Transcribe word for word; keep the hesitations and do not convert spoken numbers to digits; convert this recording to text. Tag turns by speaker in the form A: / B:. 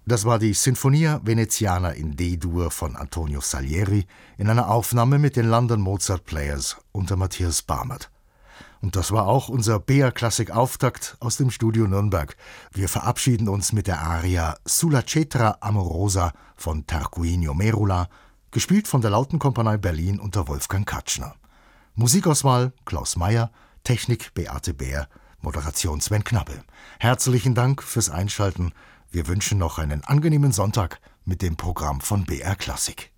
A: Das war die Sinfonia Veneziana in D-Dur von Antonio Salieri in einer Aufnahme mit den London Mozart Players unter Matthias Barmert. Und das war auch unser B R-Klassik-Auftakt aus dem Studio Nürnberg. Wir verabschieden uns mit der Aria Sulla cetra amorosa von Tarquinio Merula, gespielt von der Lautenkompanie Berlin unter Wolfgang Katschner. Musikauswahl Klaus Meyer, Technik Beate Bär, Moderation Sven Knappe. Herzlichen Dank fürs Einschalten. Wir wünschen noch einen angenehmen Sonntag mit dem Programm von B R Klassik.